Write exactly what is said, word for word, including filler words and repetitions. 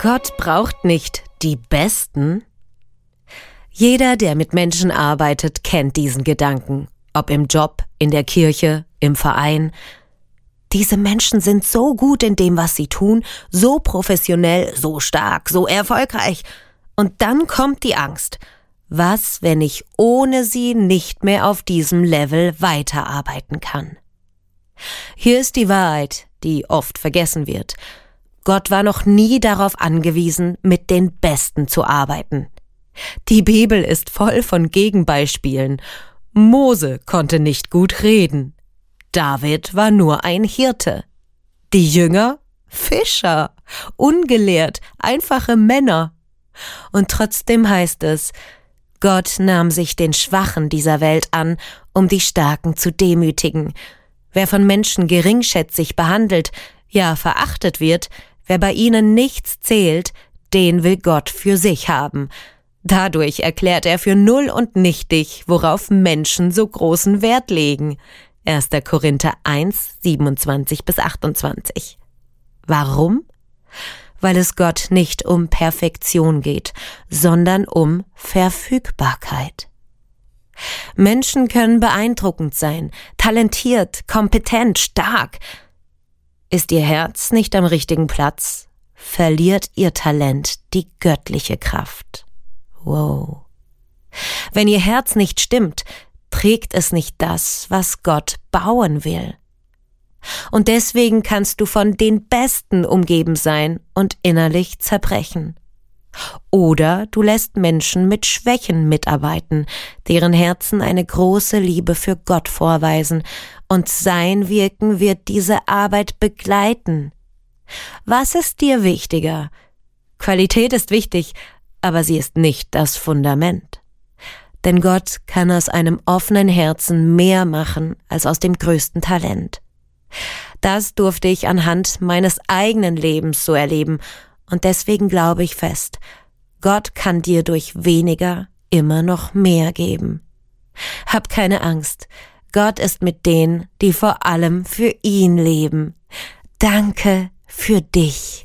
Gott braucht nicht die Besten. Jeder, der mit Menschen arbeitet, kennt diesen Gedanken. Ob im Job, in der Kirche, im Verein. Diese Menschen sind so gut in dem, was sie tun, so professionell, so stark, so erfolgreich. Und dann kommt die Angst. Was, wenn ich ohne sie nicht mehr auf diesem Level weiterarbeiten kann? Hier ist die Wahrheit, die oft vergessen wird. Gott war noch nie darauf angewiesen, mit den Besten zu arbeiten. Die Bibel ist voll von Gegenbeispielen. Mose konnte nicht gut reden. David war nur ein Hirte. Die Jünger? Fischer. Ungelehrt, einfache Männer. Und trotzdem heißt es, Gott nahm sich den Schwachen dieser Welt an, um die Starken zu demütigen. Wer von Menschen geringschätzig behandelt, ja verachtet wird, wer bei ihnen nichts zählt, den will Gott für sich haben. Dadurch erklärt er für null und nichtig, worauf Menschen so großen Wert legen. erster Korinther eins, siebenundzwanzig bis achtundzwanzig. Warum? Weil es Gott nicht um Perfektion geht, sondern um Verfügbarkeit. Menschen können beeindruckend sein, talentiert, kompetent, stark. Ist ihr Herz nicht am richtigen Platz, verliert ihr Talent die göttliche Kraft. Wow. Wenn ihr Herz nicht stimmt, trägt es nicht das, was Gott bauen will. Und deswegen kannst du von den Besten umgeben sein und innerlich zerbrechen. Oder du lässt Menschen mit Schwächen mitarbeiten, deren Herzen eine große Liebe für Gott vorweisen, und sein Wirken wird diese Arbeit begleiten. Was ist dir wichtiger? Qualität ist wichtig, aber sie ist nicht das Fundament. Denn Gott kann aus einem offenen Herzen mehr machen als aus dem größten Talent. Das durfte ich anhand meines eigenen Lebens so erleben, und deswegen glaube ich fest, Gott kann dir durch weniger immer noch mehr geben. Hab keine Angst, Gott ist mit denen, die vor allem für ihn leben. Danke für dich.